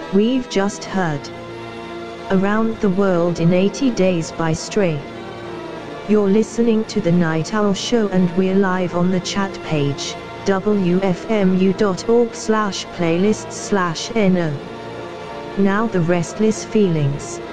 We've just heard Around the World in 80 Days by Stray. You're listening to The Night Owl Show and we're live on the chat page, wfmu.org/playlists/no. Now the restless feelings.